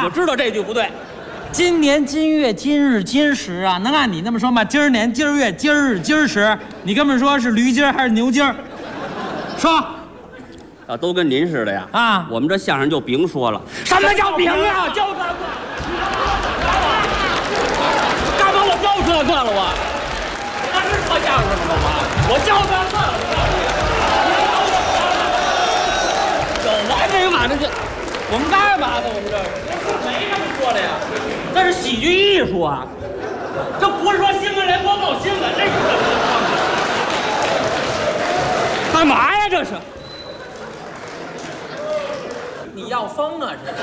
我知道这句不对。 今年今月今日今时啊，能按你那么说吗？今儿年今儿月今儿日今儿时，你跟我说是驴今儿还是牛今儿？说。 都跟您似的呀！ 啊， 我们这相声就甭说了。 什么叫甭啊？就这个。干嘛我教这个了我？那是说相声的吗？我教这个了。有完这个嘛？这就我们干嘛的？我们这没这么说的呀。这是喜剧艺术啊，这不是说新闻联播报新闻，这是干嘛呀？这是。你要疯啊！这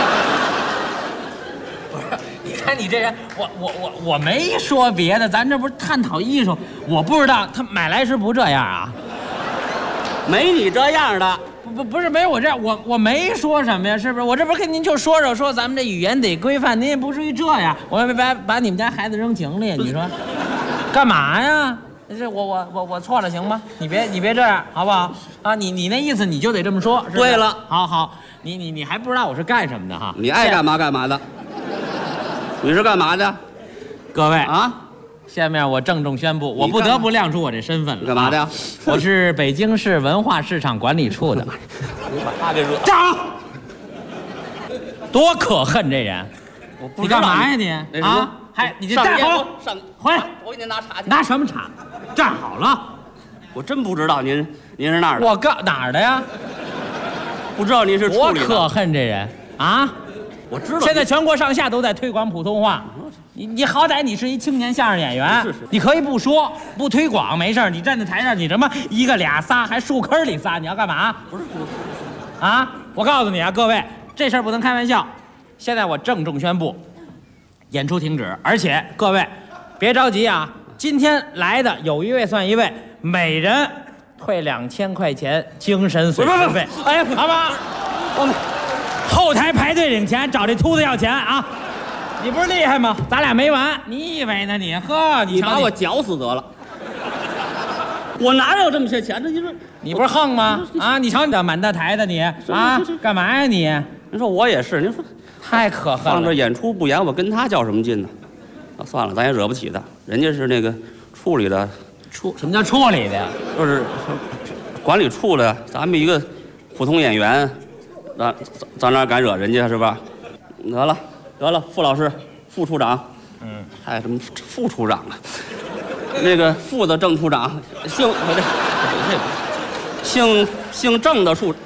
不是？你看你这人，我没说别的，咱这不是探讨艺术？我不知道他买来时不这样啊， 没你这样的。 不是没我这样，我没说什么呀，是不是？我这不是跟您就说咱们这语言得规范，您也不至于这样。我也没把你们家孩子扔井里，你说干嘛呀？这我错了行吗？你别这样好不好？啊，你那意思你就得这么说。 对了， 好，你还不知道我是干什么的哈？ 你爱干嘛干嘛的。你是干嘛的？ 各位啊， 下面我郑重宣布，我不得不亮出我这身份了。 干嘛的呀？ 我是北京市文化市场管理处的。 你把他给惹。 站！多可恨这人！你干嘛呀你？啊？还你这站好，回来！ 我给您拿茶去。 拿什么茶？站好了。 我真不知道您是哪儿的。 我哪儿的呀？ 不知道您是处理的。 多可恨这人啊！ 我知道。 现在全国上下都在推广普通话。你好歹你是一青年相声演员， 是你可以不说不推广没事，你站在台上你什么一个俩仨还树坑里仨，你要干嘛？ 不是啊！我告诉你啊，各位，这事儿不能开玩笑。现在我郑重宣布，演出停止，而且各位别着急啊，今天来的有一位算一位，每人退2000块钱精神损失费。哎呀，好吧，我们后台排队领钱，找这秃子要钱啊！你不是厉害吗？咱俩没完，你以为呢你？呵， 你把我绞死得了。我哪有这么些钱呢？ 你不是横吗？啊，你瞧你这满大台的你啊，干嘛呀你？ 您说我也是，您说太可恨了。 放这演出不演，我跟他较什么劲呢？啊，算了，咱也惹不起他，人家是那个处理的。 什么叫处理的呀？ 就是管理处的，咱们一个普通演员，咱哪敢惹人家是吧？得了，傅老师，副处长，还什么副处长啊？那个副的郑处长，姓郑的处，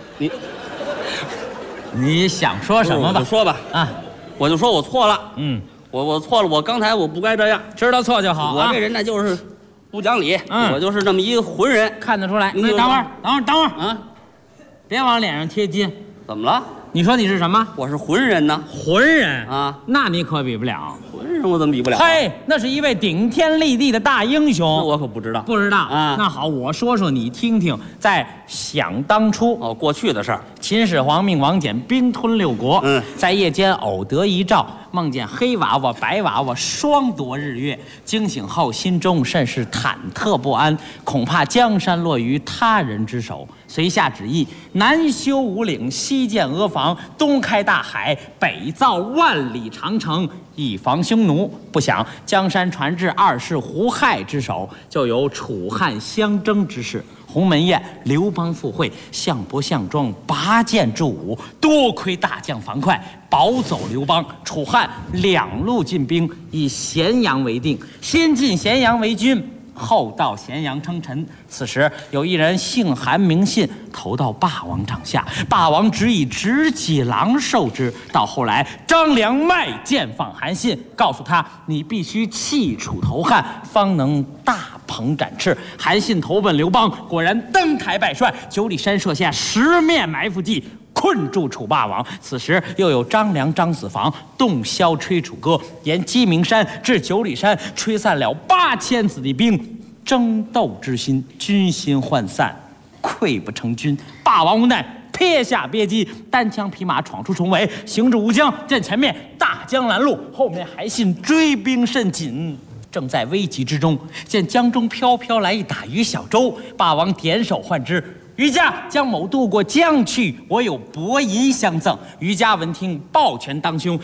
你想说什么吧？ 我说吧啊，我就说我错了，我错了，我刚才我不该这样， 知道错就好啊。 我这人呢就是不讲理，我就是这么一个浑人， 看得出来。 你等会儿啊，别往脸上贴金。 怎么了？ 你说你是什么？ 我是浑人呢。 浑人啊， 那你可比不了。 浑人我怎么比不了？ 嘿，那是一位顶天立地的大英雄。 我可不知道。 不知道啊？ 那好，我说说你听听。在想当初， 过去的事儿， 秦始皇命王翦兵吞六国。在夜间偶得一兆，梦见黑娃娃、白娃娃双夺日月。惊醒后，心中甚是忐忑不安，恐怕江山落于他人之手。遂下旨意，南修五岭，西建阿房，东开大海，北造万里长城，以防匈奴。不想江山传至二世胡亥之手，就有楚汉相争之势。鸿门宴，刘邦赴会，项伯、项庄拔剑助武，多亏大将樊哙保走刘邦。楚汉两路进兵，以咸阳为定，先进咸阳为君，后到咸阳称臣。此时有一人姓韩名信，投到霸王帐下，霸王执以直戟狼授之。到后来张良卖剑放韩信，告诉他你必须弃楚投汉，方能大鹏展翅。韩信投奔刘邦，果然登台拜帅，九里山设下10面埋伏计，困住楚霸王。此时又有张良、张子房洞箫吹楚歌，沿鸡鸣山至九里山，吹散了8000子弟兵。争斗之心，军心涣散，溃不成军。霸王无奈，撇下别姬，单枪匹马闯出重围，行至吴江，见前面大江拦路，后面韩信追兵甚紧。正在危急之中，见江中飘飘来一打鱼小舟，霸王点手唤之。渔家将某渡过江去，我有薄银相赠。渔家闻听，抱拳当胸，